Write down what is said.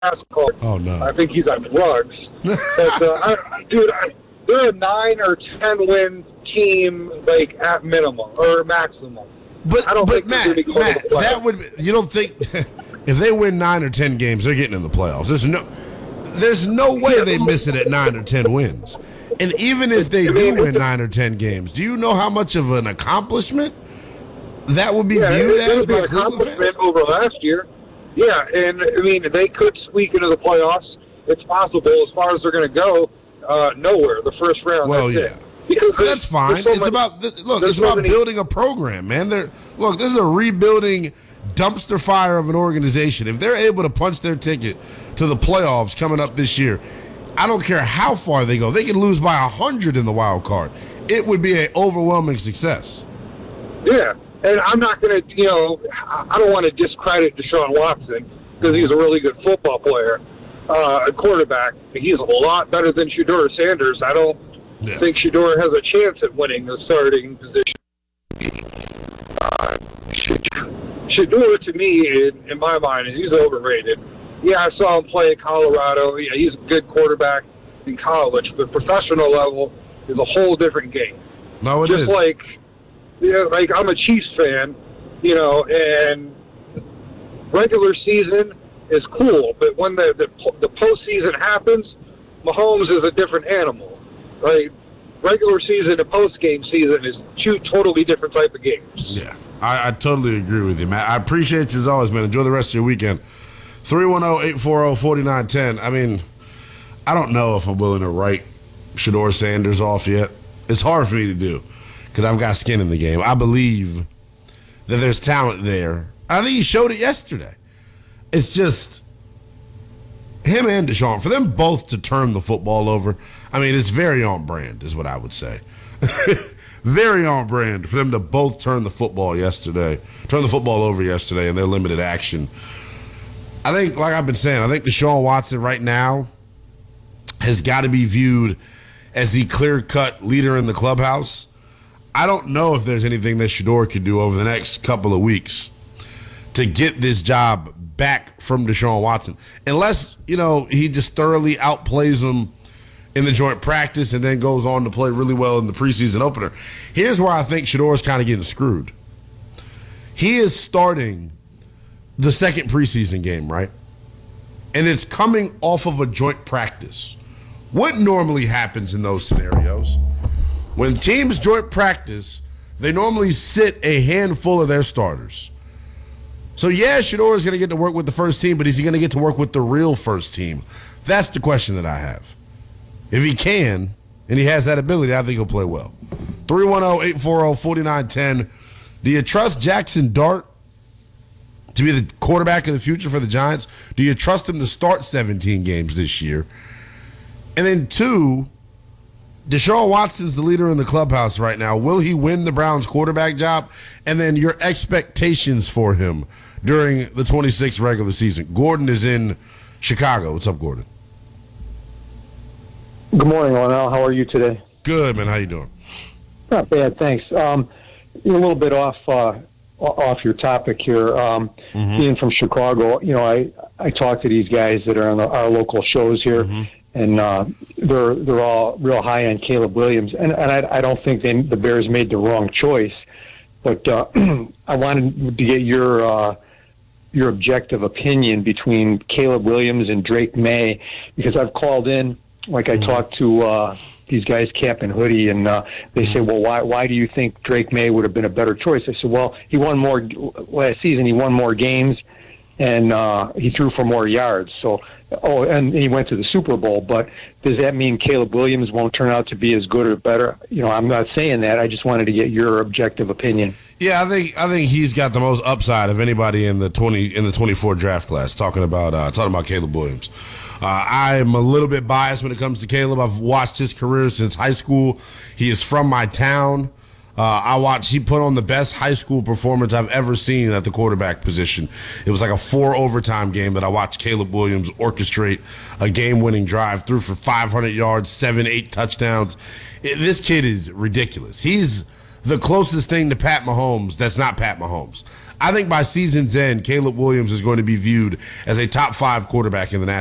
NASCAR. Oh, no. I think he's on drugs. But, they're a 9 or 10 win team, like at minimum or maximum. But I don't think Matt, that would you don't think if they win 9 or 10 games, they're getting in the playoffs. There's no way they miss it at 9 or 10 wins. And even if they do win 9 or 10 games, do you know how much of an accomplishment that would be viewed as by Cleveland fans? Over last year. Yeah, and I mean they could squeak into the playoffs. It's possible. As far as they're going to go, nowhere. The first round. Well, that's yeah. it. Because that's fine. It's about building a program, man. This is a rebuilding dumpster fire of an organization. If they're able to punch their ticket to the playoffs coming up this year, I don't care how far they go. They can lose by 100 in the wild card. It would be an overwhelming success. Yeah, and I'm not going to, I don't want to discredit Deshaun Watson because he's a really good football player, a quarterback. He's a lot better than Shedeur Sanders. I don't think Shedeur has a chance at winning the starting position. Shedeur, to me, in my mind, he's overrated. Yeah, I saw him play at Colorado. Yeah, he's a good quarterback in college, but professional level is a whole different game. No, it is. Just like I'm a Chiefs fan, and regular season is cool, but when the postseason happens, Mahomes is a different animal. Right? Regular season and post-game season is two totally different type of games. Yeah, I totally agree with you, Matt. I appreciate you as always, man. Enjoy the rest of your weekend. 310-840-4910. I mean, I don't know if I'm willing to write Shedeur Sanders off yet. It's hard for me to do because I've got skin in the game. I believe that there's talent there. I think he showed it yesterday. It's just him and Deshaun, for them both to turn the football over, I mean, it's very on brand is what I would say. Very on brand for them to both turn the football over yesterday in their limited action. I think, like I've been saying, I think Deshaun Watson right now has got to be viewed as the clear-cut leader in the clubhouse. I don't know if there's anything that Shedeur could do over the next couple of weeks to get this job back from Deshaun Watson, unless, he just thoroughly outplays him in the joint practice and then goes on to play really well in the preseason opener. Here's where I think Shedeur is kind of getting screwed. He is starting the second preseason game, right? And it's coming off of a joint practice. What normally happens in those scenarios? When teams joint practice, they normally sit a handful of their starters. So, yeah, Shedeur is going to get to work with the first team, but is he going to get to work with the real first team? That's the question that I have. If he can, and he has that ability, I think he'll play well. 310-840-4910. Do you trust Jackson Dart to be the quarterback of the future for the Giants? Do you trust him to start 17 games this year? And then 2, Deshaun Watson's the leader in the clubhouse right now. Will he win the Browns quarterback job? And then your expectations for him during the 26th regular season. Gordon is in Chicago. What's up, Gordon? Good morning, Lionel. How are you today? Good, man. How you doing? Not bad, thanks. You're a little bit off your topic here. Being from Chicago, I talk to these guys that are on our local shows here, and they're all real high on Caleb Williams, and I don't think the Bears made the wrong choice, but I wanted to get your objective opinion between Caleb Williams and Drake May, because I've called in. Like I talked to these guys, Cap and Hoodie, and they say, well, why do you think Drake May would have been a better choice? I said, well, he won more last season. He won more games, and he threw for more yards. So, and he went to the Super Bowl. But does that mean Caleb Williams won't turn out to be as good or better? I'm not saying that. I just wanted to get your objective opinion. Yeah, I think he's got the most upside of anybody in the 24 draft class. Talking about Caleb Williams. I'm a little bit biased when it comes to Caleb. I've watched his career since high school. He is from my town. He put on the best high school performance I've ever seen at the quarterback position. It was like a 4 overtime game that I watched Caleb Williams orchestrate a game-winning drive, threw for 500 yards, 7, 8 touchdowns. This kid is ridiculous. He's the closest thing to Pat Mahomes that's not Pat Mahomes. I think by season's end, Caleb Williams is going to be viewed as a top 5 quarterback in the National